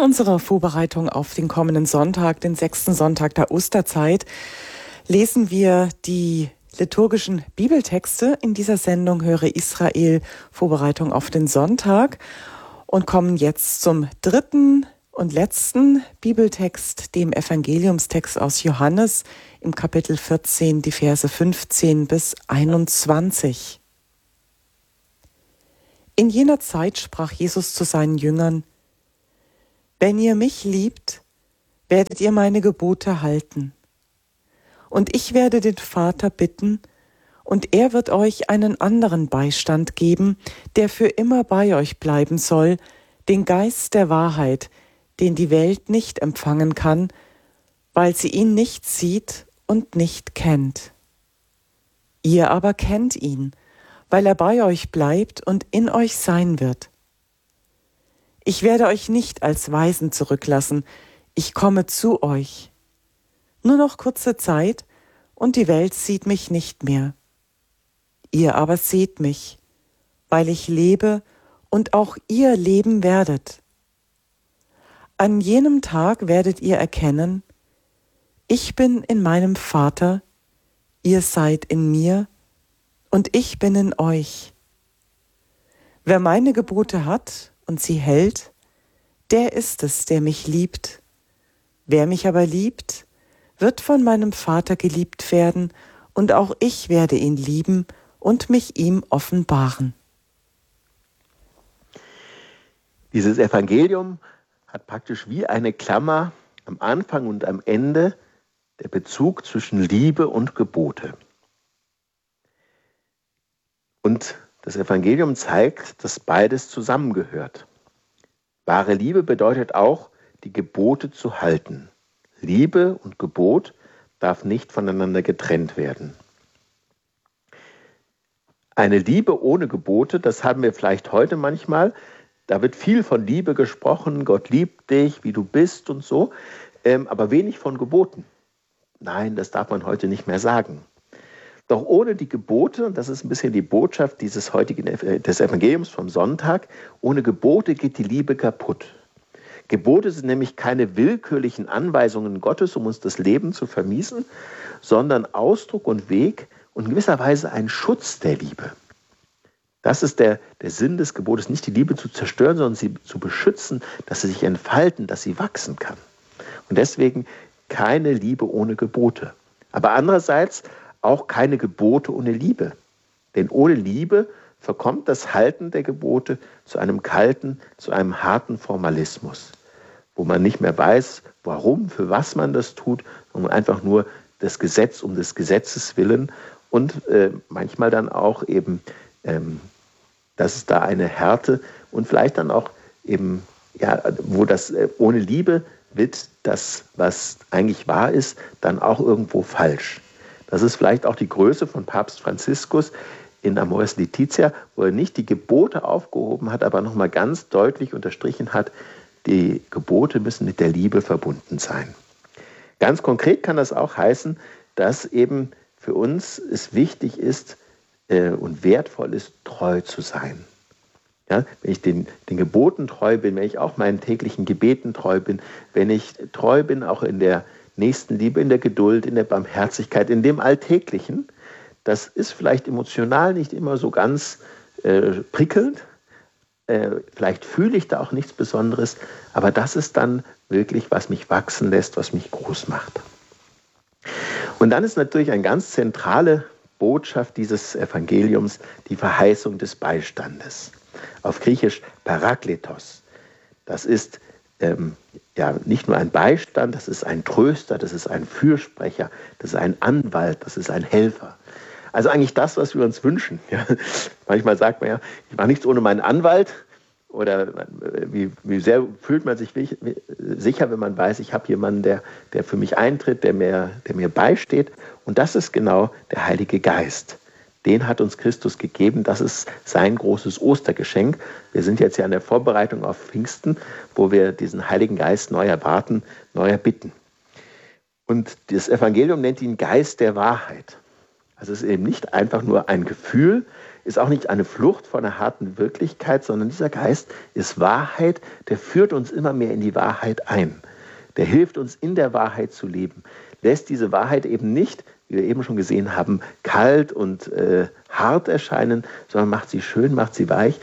unserer Vorbereitung auf den kommenden Sonntag, den 6. Sonntag der Osterzeit, lesen wir die liturgischen Bibeltexte in dieser Sendung Höre Israel, Vorbereitung auf den Sonntag, und kommen jetzt zum dritten und letzten Bibeltext, dem Evangeliumstext aus Johannes im Kapitel 14, die Verse 15 bis 21. In jener Zeit sprach Jesus zu seinen Jüngern: Wenn ihr mich liebt, werdet ihr meine Gebote halten. Und ich werde den Vater bitten, und er wird euch einen anderen Beistand geben, der für immer bei euch bleiben soll, den Geist der Wahrheit, den die Welt nicht empfangen kann, weil sie ihn nicht sieht und nicht kennt. Ihr aber kennt ihn, weil er bei euch bleibt und in euch sein wird. Ich werde euch nicht als Waisen zurücklassen, ich komme zu euch. Nur noch kurze Zeit, und die Welt sieht mich nicht mehr. Ihr aber seht mich, weil ich lebe und auch ihr leben werdet. An jenem Tag werdet ihr erkennen, ich bin in meinem Vater, ihr seid in mir, und ich bin in euch. Wer meine Gebote hat und sie hält, der ist es, der mich liebt. Wer mich aber liebt, wird von meinem Vater geliebt werden, und auch ich werde ihn lieben und mich ihm offenbaren. Dieses Evangelium hat praktisch wie eine Klammer am Anfang und am Ende der Bezug zwischen Liebe und Gebote. Und das Evangelium zeigt, dass beides zusammengehört. Wahre Liebe bedeutet auch, die Gebote zu halten. Liebe und Gebot darf nicht voneinander getrennt werden. Eine Liebe ohne Gebote, das haben wir vielleicht heute manchmal. Da wird viel von Liebe gesprochen, Gott liebt dich, wie du bist und so, aber wenig von Geboten. Nein, das darf man heute nicht mehr sagen. Doch ohne die Gebote, und das ist ein bisschen die Botschaft des Evangeliums vom Sonntag, ohne Gebote geht die Liebe kaputt. Gebote sind nämlich keine willkürlichen Anweisungen Gottes, um uns das Leben zu vermiesen, sondern Ausdruck und Weg und in gewisser Weise ein Schutz der Liebe. Das ist der Sinn des Gebotes, nicht die Liebe zu zerstören, sondern sie zu beschützen, dass sie sich entfalten, dass sie wachsen kann. Und deswegen keine Liebe ohne Gebote. Aber andererseits auch keine Gebote ohne Liebe. Denn ohne Liebe verkommt das Halten der Gebote zu einem kalten, zu einem harten Formalismus, wo man nicht mehr weiß, warum, für was man das tut, sondern einfach nur das Gesetz um des Gesetzes willen und manchmal dann auch eben, dass es da eine Härte und vielleicht dann auch eben, ja, wo das ohne Liebe wird das, was eigentlich wahr ist, dann auch irgendwo falsch. Das ist vielleicht auch die Größe von Papst Franziskus in Amoris Laetitia, wo er nicht die Gebote aufgehoben hat, aber nochmal ganz deutlich unterstrichen hat, die Gebote müssen mit der Liebe verbunden sein. Ganz konkret kann das auch heißen, dass eben für uns es wichtig ist und wertvoll ist, treu zu sein. Ja, wenn ich den Geboten treu bin, wenn ich auch meinen täglichen Gebeten treu bin, wenn ich treu bin auch in der Nächstenliebe, in der Geduld, in der Barmherzigkeit, in dem Alltäglichen, das ist vielleicht emotional nicht immer so ganz prickelnd, vielleicht fühle ich da auch nichts Besonderes, aber das ist dann wirklich, was mich wachsen lässt, was mich groß macht. Und dann ist natürlich eine ganz zentrale Botschaft dieses Evangeliums die Verheißung des Beistandes. Auf Griechisch Parakletos. Das ist nicht nur ein Beistand, das ist ein Tröster, das ist ein Fürsprecher, das ist ein Anwalt, das ist ein Helfer. Also eigentlich das, was wir uns wünschen. Ja. Manchmal sagt man ja, ich mache nichts ohne meinen Anwalt. Oder wie sehr fühlt man sich sicher, wenn man weiß, ich habe jemanden, der für mich eintritt, der mir beisteht. Und das ist genau der Heilige Geist. Den hat uns Christus gegeben. Das ist sein großes Ostergeschenk. Wir sind jetzt ja in der Vorbereitung auf Pfingsten, wo wir diesen Heiligen Geist neu erwarten, neu erbitten. Und das Evangelium nennt ihn Geist der Wahrheit. Also es ist eben nicht einfach nur ein Gefühl, ist auch nicht eine Flucht vor einer harten Wirklichkeit, sondern dieser Geist ist Wahrheit, der führt uns immer mehr in die Wahrheit ein. Der hilft uns, in der Wahrheit zu leben. Lässt diese Wahrheit eben nicht, wie wir eben schon gesehen haben, kalt und hart erscheinen, sondern macht sie schön, macht sie weich,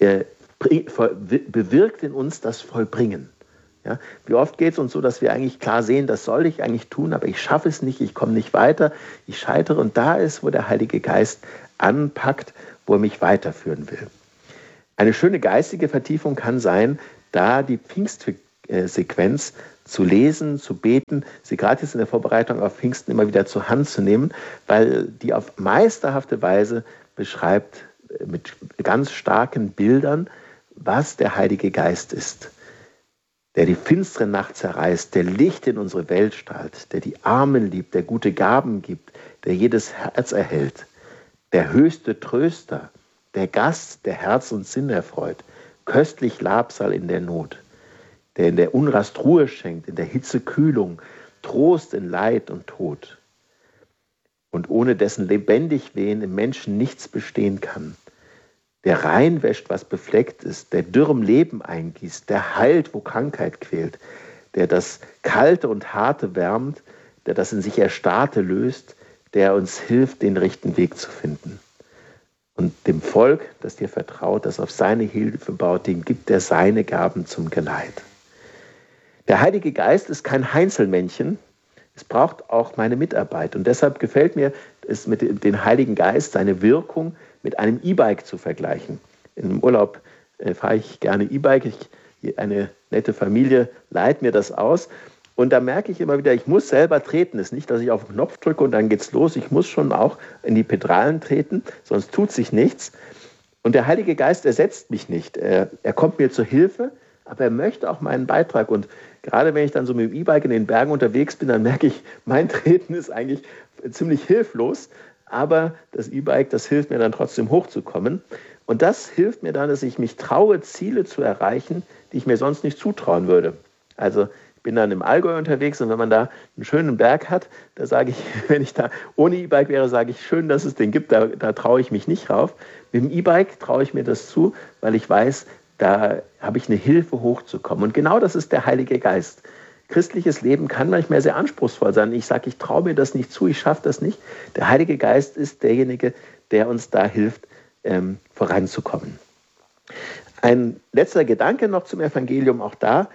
bewirkt in uns das Vollbringen. Ja, wie oft geht es uns so, dass wir eigentlich klar sehen, das soll ich eigentlich tun, aber ich schaffe es nicht, ich komme nicht weiter, ich scheitere. Und da ist, wo der Heilige Geist anpackt, wo er mich weiterführen will. Eine schöne geistige Vertiefung kann sein, da die Pfingstsequenz zu lesen, zu beten, sie gerade jetzt in der Vorbereitung auf Pfingsten immer wieder zur Hand zu nehmen, weil die auf meisterhafte Weise beschreibt, mit ganz starken Bildern, was der Heilige Geist ist. Der die finstere Nacht zerreißt, der Licht in unsere Welt strahlt, der die Armen liebt, der gute Gaben gibt, der jedes Herz erhält, der höchste Tröster, der Gast, der Herz und Sinn erfreut, köstlich Labsal in der Not, der in der Unrast Ruhe schenkt, in der Hitze Kühlung, Trost in Leid und Tod, und ohne dessen lebendig Wehen im Menschen nichts bestehen kann, der reinwäscht, was befleckt ist, der dürrem Leben eingießt, der heilt, wo Krankheit quält, der das Kalte und Harte wärmt, der das in sich Erstarrte löst, der uns hilft, den rechten Weg zu finden. Und dem Volk, das dir vertraut, das auf seine Hilfe baut, dem gibt er seine Gaben zum Geleit. Der Heilige Geist ist kein Heinzelmännchen, es braucht auch meine Mitarbeit. Und deshalb gefällt mir es mit dem Heiligen Geist, seine Wirkung mit einem E-Bike zu vergleichen. Im Urlaub fahre ich gerne E-Bike. Eine nette Familie leiht mir das aus. Und da merke ich immer wieder, ich muss selber treten. Es ist nicht, dass ich auf den Knopf drücke und dann geht's los. Ich muss schon auch in die Pedalen treten, sonst tut sich nichts. Und der Heilige Geist ersetzt mich nicht. Er kommt mir zur Hilfe, aber er möchte auch meinen Beitrag. Und gerade wenn ich dann so mit dem E-Bike in den Bergen unterwegs bin, dann merke ich, mein Treten ist eigentlich ziemlich hilflos. Aber das E-Bike, das hilft mir dann trotzdem hochzukommen. Und das hilft mir dann, dass ich mich traue, Ziele zu erreichen, die ich mir sonst nicht zutrauen würde. Also ich bin dann im Allgäu unterwegs und wenn man da einen schönen Berg hat, da sage ich, wenn ich da ohne E-Bike wäre, sage ich, schön, dass es den gibt, da traue ich mich nicht rauf. Mit dem E-Bike traue ich mir das zu, weil ich weiß, da habe ich eine Hilfe hochzukommen. Und genau das ist der Heilige Geist. Christliches Leben kann manchmal sehr anspruchsvoll sein. Ich sage, ich traue mir das nicht zu, ich schaffe das nicht. Der Heilige Geist ist derjenige, der uns da hilft, voranzukommen. Ein letzter Gedanke noch zum Evangelium, auch da.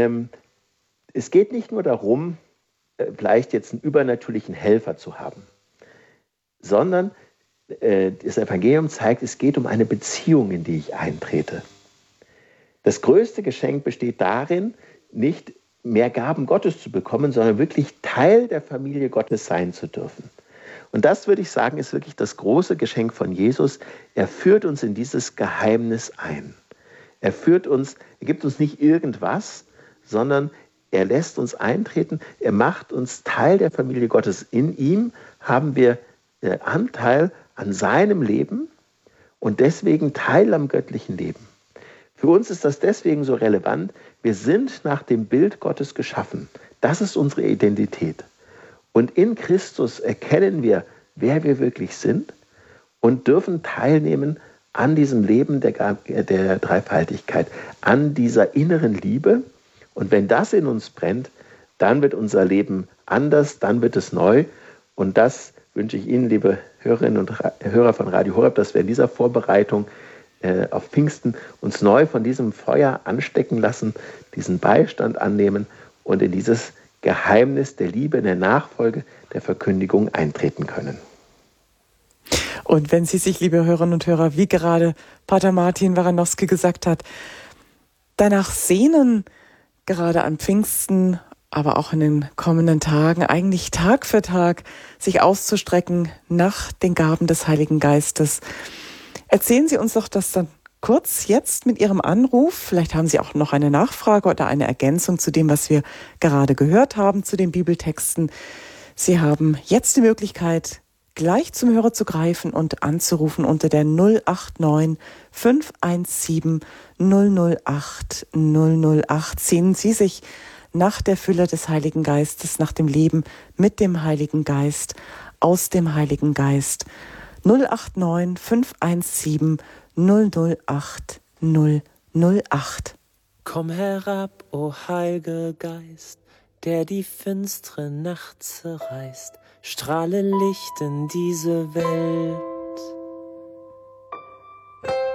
Es geht nicht nur darum, vielleicht jetzt einen übernatürlichen Helfer zu haben, sondern das Evangelium zeigt, es geht um eine Beziehung, in die ich eintrete. Das größte Geschenk besteht darin, nicht mehr Gaben Gottes zu bekommen, sondern wirklich Teil der Familie Gottes sein zu dürfen. Und das, würde ich sagen, ist wirklich das große Geschenk von Jesus. Er führt uns in dieses Geheimnis ein. Er gibt uns nicht irgendwas, sondern er lässt uns eintreten. Er macht uns Teil der Familie Gottes. In ihm haben wir Anteil an seinem Leben und deswegen Teil am göttlichen Leben. Für uns ist das deswegen so relevant. Wir sind nach dem Bild Gottes geschaffen. Das ist unsere Identität. Und in Christus erkennen wir, wer wir wirklich sind und dürfen teilnehmen an diesem Leben der Dreifaltigkeit, an dieser inneren Liebe. Und wenn das in uns brennt, dann wird unser Leben anders, dann wird es neu. Und das wünsche ich Ihnen, liebe Hörerinnen und Hörer von Radio Horeb, dass wir in dieser Vorbereitung auf Pfingsten uns neu von diesem Feuer anstecken lassen, diesen Beistand annehmen und in dieses Geheimnis der Liebe, der Nachfolge, der Verkündigung eintreten können. Und wenn Sie sich, liebe Hörerinnen und Hörer, wie gerade Pater Martin Waranowski gesagt hat, danach sehnen, gerade an Pfingsten, aber auch in den kommenden Tagen, eigentlich Tag für Tag, sich auszustrecken nach den Gaben des Heiligen Geistes. Erzählen Sie uns doch das dann kurz jetzt mit Ihrem Anruf. Vielleicht haben Sie auch noch eine Nachfrage oder eine Ergänzung zu dem, was wir gerade gehört haben, zu den Bibeltexten. Sie haben jetzt die Möglichkeit, gleich zum Hörer zu greifen und anzurufen unter der 089 517 008 008. Sehnen Sie sich nach der Fülle des Heiligen Geistes, nach dem Leben mit dem Heiligen Geist, aus dem Heiligen Geist. 089 517 008 008. Komm herab, o Heilge Geist, der die finstere Nacht zerreißt, strahle Licht in diese Welt.